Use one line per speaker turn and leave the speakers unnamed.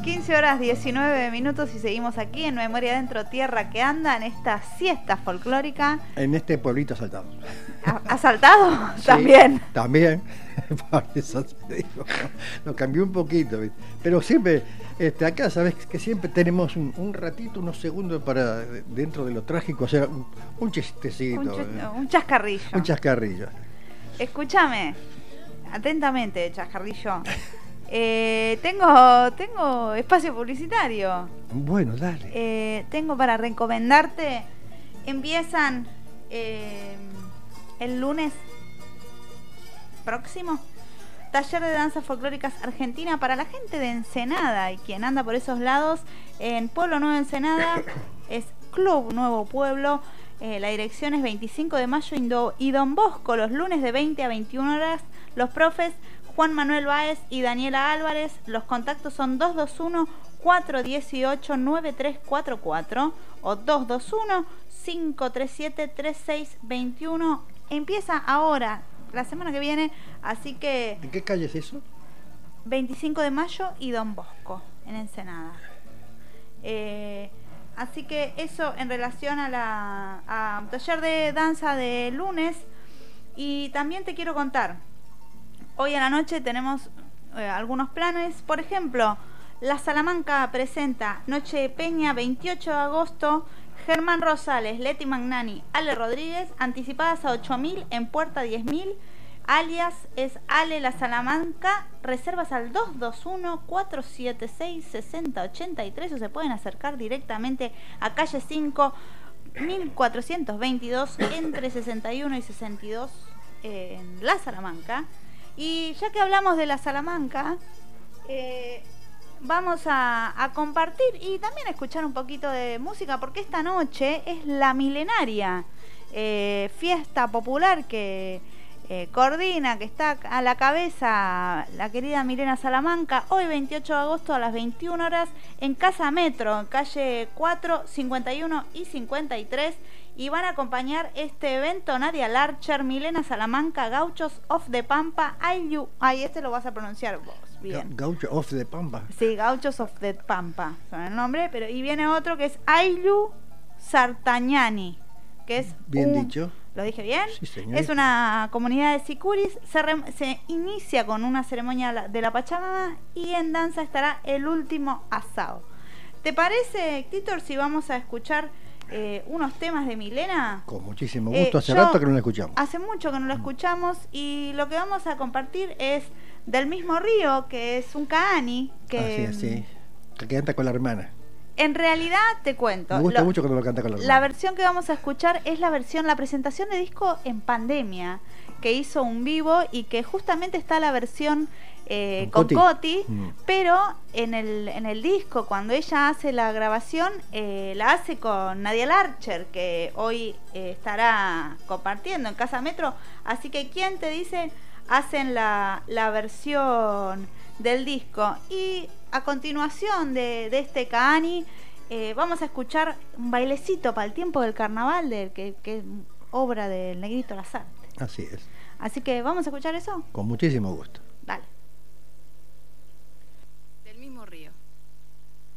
15 horas 19 minutos y seguimos aquí en Memoria Adentro, Tierra que Anda, en esta siesta folclórica.
En este pueblito asaltado.
¿Asaltado?
Sí,
También.
También. Por eso te digo. Lo cambié un poquito, ¿viste? Pero siempre, acá sabes que siempre tenemos un ratito, unos segundos para, dentro de lo trágico, hacer un chistecito.
Un chascarrillo.
Un chascarrillo.
Escúchame, atentamente, chascarrillo. Tengo espacio publicitario.
Bueno, dale.
Tengo para recomendarte. Empiezan el lunes próximo taller de danzas folclóricas argentina para la gente de Ensenada y quien anda por esos lados. En Pueblo Nuevo Ensenada es Club Nuevo Pueblo. La dirección es 25 de mayo y Don Bosco, los lunes de 20 a 21 horas. Los profes Juan Manuel Báez y Daniela Álvarez. Los contactos son 221-418-9344 o 221-537-3621. Empieza ahora, la semana que viene, así que...
¿En qué calle es eso?
25 de mayo y Don Bosco, en Ensenada. Así que eso en relación a un taller de danza de lunes. Y también te quiero contar, hoy a la noche tenemos algunos planes. Por ejemplo, La Salamanca presenta Noche de Peña, 28 de agosto. Germán Rosales, Leti Magnani, Ale Rodríguez, anticipadas a 8.000, en puerta 10.000. Alias es Ale La Salamanca. Reservas al 221-476-6083 o se pueden acercar directamente a calle 5, 1422, entre 61 y 62 en La Salamanca. Y ya que hablamos de La Salamanca, vamos a compartir y también a escuchar un poquito de música, porque esta noche es la milenaria fiesta popular que coordina, que está a la cabeza la querida Milena Salamanca. Hoy 28 de agosto a las 21 horas en Casa Metro, en calle 4, 51 y 53. Y van a acompañar este evento Nadia Larcher, Milena Salamanca, Gauchos of the Pampa, Aylu. Este lo vas a pronunciar vos, bien.
Gauchos of the Pampa.
Sí, Gauchos of the Pampa, son el nombre, pero y viene otro que es Aylu Sartañani, que es
bien dicho.
¿Lo dije bien?
Sí, señor.
Es una comunidad de sicuris. Se inicia con una ceremonia de la Pachamama y en danza estará el último asado. ¿Te parece, Titor, si vamos a escuchar unos temas de Milena?
Con muchísimo gusto. Hace rato que no la escuchamos.
Hace mucho que no lo escuchamos y lo que vamos a compartir es Del Mismo Río, que es un caani que...
Así, que canta con la hermana.
En realidad, te cuento.
Me gusta mucho cuando lo canta con la hermana.
La versión que vamos a escuchar es la presentación de disco en pandemia, que hizo un vivo y que justamente está la versión con Coti, pero en el disco, cuando ella hace la grabación, la hace con Nadia Larcher, que hoy estará compartiendo en Casa Metro. Así que, ¿quién te dice? Hacen la versión del disco. Y a continuación de este caani, vamos a escuchar un bailecito para el tiempo del carnaval, que es obra del Negrito Lasarte.
Así es.
Así que vamos a escuchar eso.
Con muchísimo gusto.